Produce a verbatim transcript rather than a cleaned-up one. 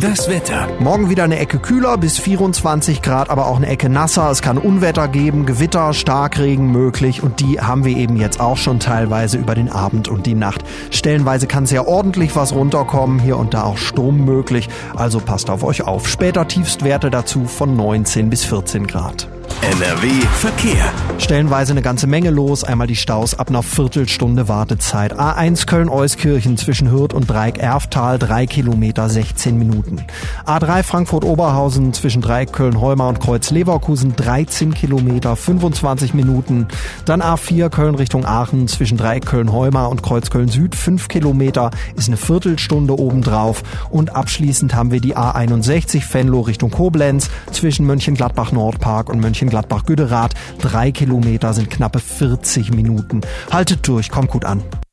Das Wetter. Morgen wieder eine Ecke kühler bis vierundzwanzig Grad, aber auch eine Ecke nasser. Es kann Unwetter geben, Gewitter, Starkregen möglich und die haben wir eben jetzt auch schon teilweise über den Abend und die Nacht. Stellenweise kann sehr ordentlich was runterkommen, hier und da auch Sturm möglich, also passt auf euch auf. Später Tiefstwerte dazu von neunzehn bis vierzehn Grad. N R W Verkehr. Stellenweise eine ganze Menge los. Einmal die Staus ab einer Viertelstunde Wartezeit. A eins Köln-Euskirchen zwischen Hürth und Dreieck-Erftal, drei Kilometer, sechzehn Minuten. A drei Frankfurt-Oberhausen zwischen Dreieck Köln-Holmar und Kreuz-Leverkusen, dreizehn Kilometer, fünfundzwanzig Minuten. Dann A vier Köln Richtung Aachen zwischen Dreieck Köln-Holmar und Kreuz Köln-Süd, fünf Kilometer, ist eine Viertelstunde obendrauf. Und abschließend haben wir die A einundsechzig Venlo Richtung Koblenz zwischen Mönchengladbach-Nordpark und Mönchengladbach-Güderath, drei Kilometer sind knappe vierzig Minuten. Haltet durch, kommt gut an.